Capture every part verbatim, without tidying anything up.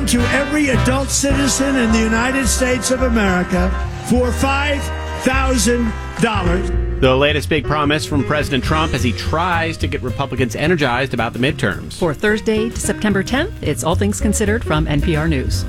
to every adult citizen in the United States of America for five thousand dollars. The latest big promise from President Trump as he tries to get Republicans energized about the midterms. For Thursday, September tenth, it's All Things Considered from N P R News.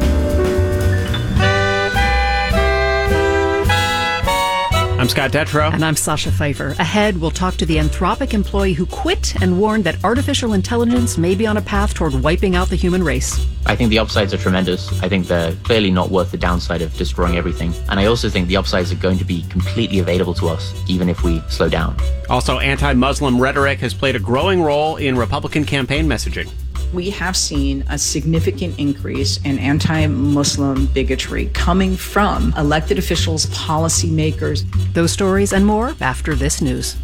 I'm Scott Detrow. And I'm Sasha Pfeiffer. Ahead, we'll talk to the Anthropic employee who quit and warned that artificial intelligence may be on a path toward wiping out the human race. I think the upsides are tremendous. I think they're clearly not worth the downside of destroying everything. And I also think the upsides are going to be completely available to us, even if we slow down. Also, anti-Muslim rhetoric has played a growing role in Republican campaign messaging. We have seen a significant increase in anti-Muslim bigotry coming from elected officials, policymakers. Those stories and more after this news.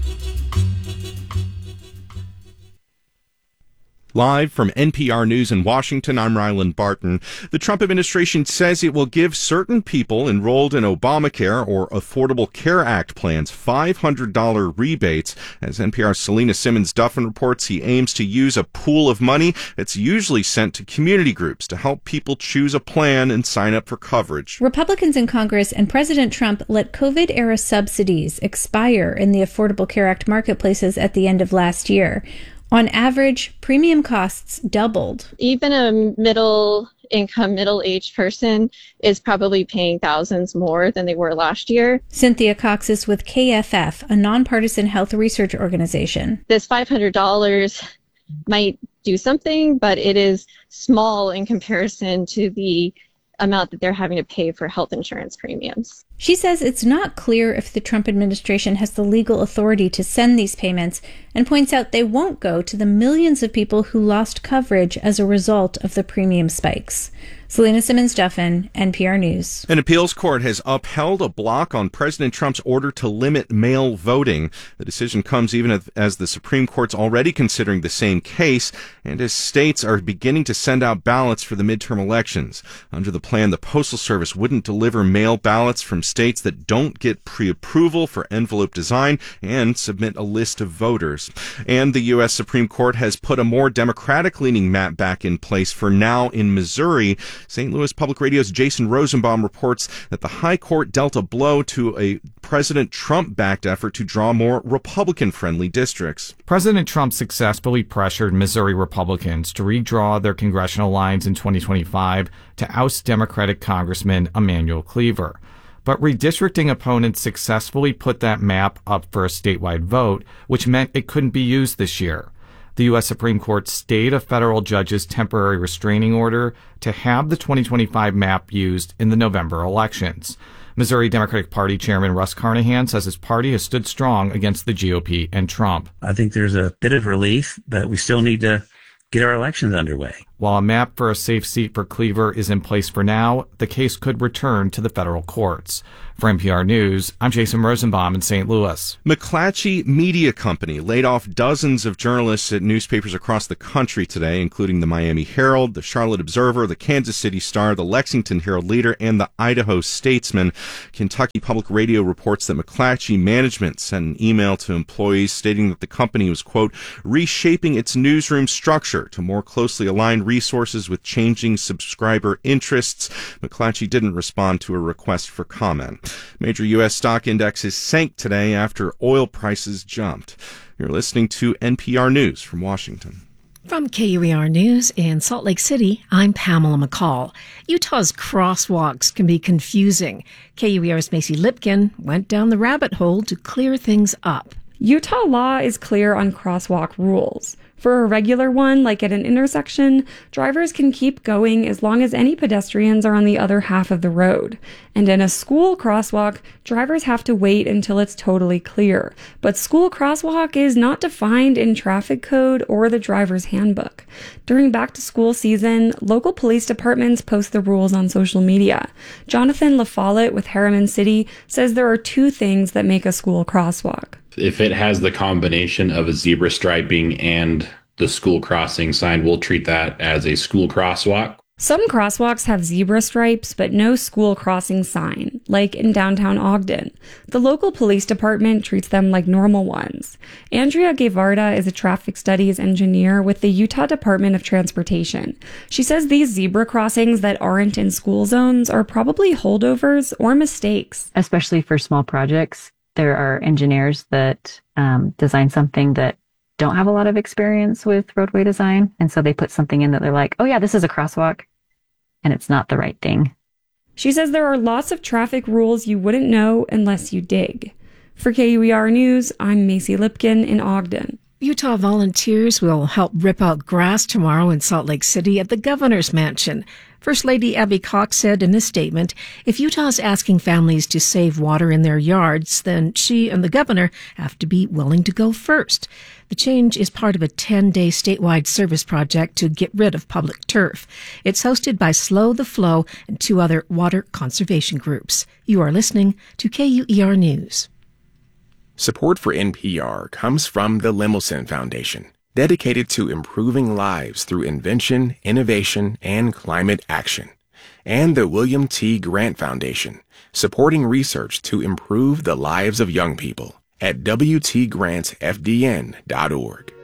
Live from N P R News in Washington, I'm Ryland Barton. The Trump administration says it will give certain people enrolled in Obamacare or Affordable Care Act plans five hundred dollars rebates. As N P R's Selena Simmons-Duffin reports, he aims to use a pool of money that's usually sent to community groups to help people choose a plan and sign up for coverage. Republicans in Congress and President Trump let COVID-era subsidies expire in the Affordable Care Act marketplaces at the end of last year. On average, premium costs doubled. Even a middle-income, middle-aged person is probably paying thousands more than they were last year. Cynthia Cox is with K F F, a nonpartisan health research organization. This five hundred dollars might do something, but it is small in comparison to the amount that they're having to pay for health insurance premiums. She says it's not clear if the Trump administration has the legal authority to send these payments, and points out they won't go to the millions of people who lost coverage as a result of the premium spikes. Selena Simmons-Duffin, N P R News. An appeals court has upheld a block on President Trump's order to limit mail voting. The decision comes even as the Supreme Court's already considering the same case, and as states are beginning to send out ballots for the midterm elections. Under the plan, the Postal Service wouldn't deliver mail ballots from states that don't get pre-approval for envelope design and submit a list of voters. And the U S Supreme Court has put a more Democratic-leaning map back in place for now in Missouri. Saint Louis Public Radio's Jason Rosenbaum reports that the High Court dealt a blow to a President Trump-backed effort to draw more Republican-friendly districts. President Trump successfully pressured Missouri Republicans to redraw their congressional lines in twenty twenty-five to oust Democratic Congressman Emanuel Cleaver. But redistricting opponents successfully put that map up for a statewide vote, which meant it couldn't be used this year. The U S Supreme Court stayed a federal judge's temporary restraining order to have the twenty twenty-five map used in the November elections. Missouri Democratic Party Chairman Russ Carnahan says his party has stood strong against the G O P and Trump. I think there's a bit of relief, but we still need to get our elections underway. While a map for a safe seat for Cleaver is in place for now, the case could return to the federal courts. For N P R News, I'm Jason Rosenbaum in Saint Louis. McClatchy Media Company laid off dozens of journalists at newspapers across the country today, including the Miami Herald, the Charlotte Observer, the Kansas City Star, the Lexington Herald Leader, and the Idaho Statesman. Kentucky Public Radio reports that McClatchy management sent an email to employees stating that the company was, quote, reshaping its newsroom structure to more closely align resources with changing subscriber interests. McClatchy didn't respond to a request for comment. Major U S stock indexes sank today after oil prices jumped. You're listening to N P R News from Washington. From K U E R News in Salt Lake City, I'm Pamela McCall. Utah's crosswalks can be confusing. K U E R's Macy Lipkin went down the rabbit hole to clear things up. Utah law is clear on crosswalk rules. For a regular one, like at an intersection, drivers can keep going as long as any pedestrians are on the other half of the road. And in a school crosswalk, drivers have to wait until it's totally clear. But school crosswalk is not defined in traffic code or the driver's handbook. During back-to-school season, local police departments post the rules on social media. Jonathan LaFollette with Harriman City says there are two things that make a school crosswalk. If it has the combination of a zebra striping and the school crossing sign, we'll treat that as a school crosswalk. Some crosswalks have zebra stripes, but no school crossing sign, like in downtown Ogden. The local police department treats them like normal ones. Andrea Guevarda is a traffic studies engineer with the Utah Department of Transportation. She says these zebra crossings that aren't in school zones are probably holdovers or mistakes. Especially for small projects, there are engineers that um, design something that don't have a lot of experience with roadway design. And so they put something in that they're like, oh yeah, this is a crosswalk. And it's not the right thing. She says there are lots of traffic rules you wouldn't know unless you dig. For K U E R News, I'm Macy Lipkin in Ogden. Utah volunteers will help rip out grass tomorrow in Salt Lake City at the governor's mansion. First Lady Abby Cox said in a statement, if Utah is asking families to save water in their yards, then she and the governor have to be willing to go first. The change is part of a ten-day statewide service project to get rid of public turf. It's hosted by Slow the Flow and two other water conservation groups. You are listening to K U E R News. Support for N P R comes from the Lemelson Foundation, dedicated to improving lives through invention, innovation, and climate action. And the William T. Grant Foundation, supporting research to improve the lives of young people at W T grant F D N dot org.